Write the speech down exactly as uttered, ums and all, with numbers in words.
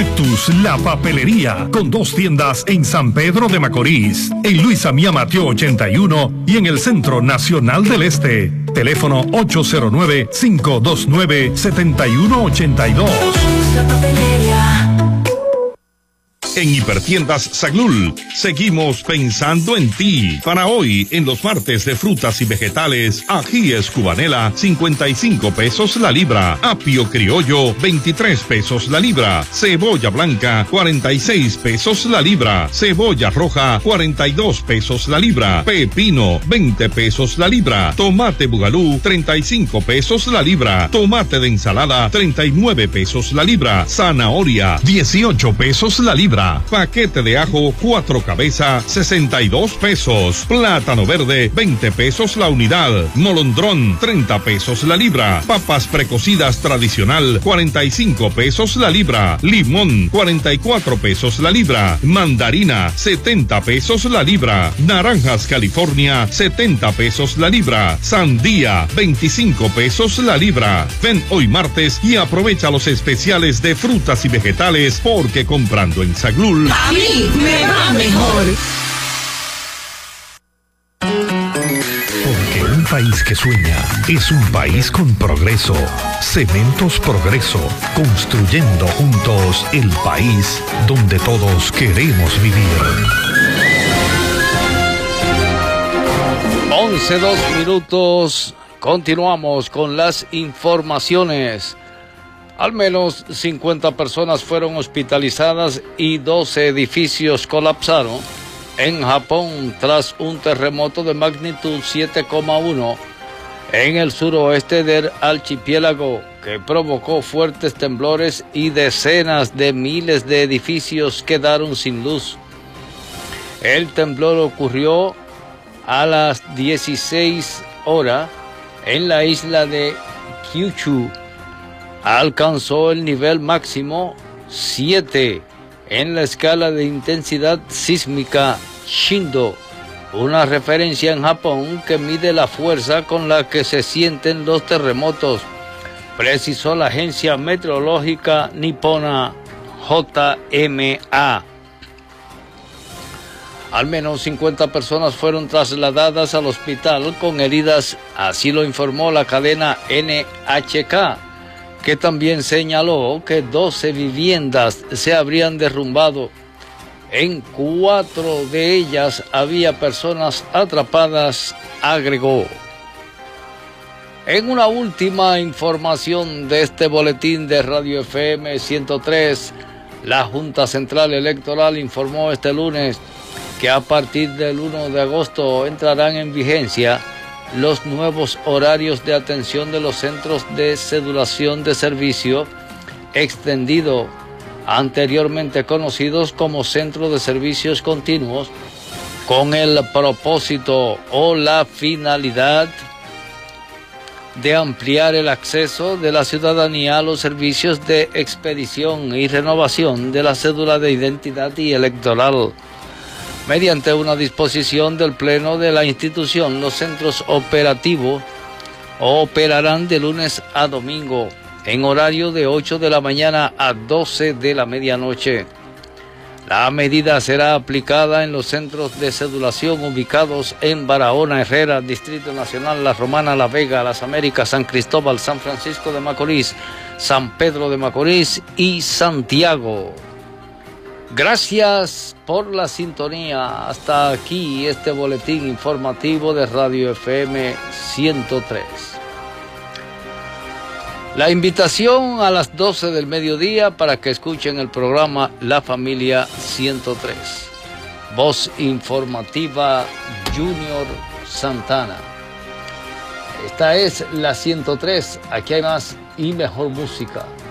Cactus, la papelería, con dos tiendas en San Pedro de Macorís, en Luis Amía Mateo ochenta y uno y en el Centro Nacional del Este. Teléfono ocho cero nueve, cinco dos nueve, siete uno ocho dos. La papelería. En Hipertiendas Saglul, seguimos pensando en ti. Para hoy, en los martes de frutas y vegetales, ajíes cubanela, cincuenta y cinco pesos la libra. Apio criollo, veintitrés pesos la libra. Cebolla blanca, cuarenta y seis pesos la libra. Cebolla roja, cuarenta y dos pesos la libra. Pepino, veinte pesos la libra. Tomate bugalú, treinta y cinco pesos la libra. Tomate de ensalada, treinta y nueve pesos la libra. Zanahoria, dieciocho pesos la libra. Paquete de ajo, cuatro cabezas, sesenta y dos pesos. Plátano verde, veinte pesos la unidad. Molondrón, treinta pesos la libra. Papas precocidas tradicional, cuarenta y cinco pesos la libra. Limón, cuarenta y cuatro pesos la libra. Mandarina, setenta pesos la libra. Naranjas California, setenta pesos la libra. Sandía, veinticinco pesos la libra. Ven hoy martes y aprovecha los especiales de frutas y vegetales, porque comprando en Saglul, A mí me va mejor. Porque un país que sueña es un país con progreso. Cementos Progreso, construyendo juntos el país donde todos queremos vivir. once, dos minutos. Continuamos con las informaciones. Al menos cincuenta personas fueron hospitalizadas y doce edificios colapsaron en Japón tras un terremoto de magnitud siete coma uno en el suroeste del archipiélago, que provocó fuertes temblores y decenas de miles de edificios quedaron sin luz. El temblor ocurrió a las dieciséis horas en la isla de Kyushu. Alcanzó el nivel máximo siete en la escala de intensidad sísmica Shindo, una referencia en Japón que mide la fuerza con la que se sienten los terremotos, precisó la agencia meteorológica nipona J M A. Al menos cincuenta personas fueron trasladadas al hospital con heridas, así lo informó la cadena N H K, que también señaló que doce viviendas se habrían derrumbado. En cuatro de ellas había personas atrapadas, agregó. En una última información de este boletín de Radio F M ciento tres, la Junta Central Electoral informó este lunes que a partir del uno de agosto entrarán en vigencia los nuevos horarios de atención de los centros de cedulación de servicio extendido, anteriormente conocidos como centros de servicios continuos, con el propósito o la finalidad de ampliar el acceso de la ciudadanía a los servicios de expedición y renovación de la cédula de identidad y electoral. Mediante una disposición del Pleno de la institución, los centros operativos operarán de lunes a domingo en horario de ocho de la mañana a doce de la medianoche. La medida será aplicada en los centros de cedulación ubicados en Barahona, Herrera, Distrito Nacional, La Romana, La Vega, Las Américas, San Cristóbal, San Francisco de Macorís, San Pedro de Macorís y Santiago. Gracias por la sintonía. Hasta aquí este boletín informativo de Radio F M ciento tres. La invitación a las doce del mediodía para que escuchen el programa La Familia ciento tres. Voz informativa Junior Santana. Esta es la ciento tres. Aquí hay más y mejor música.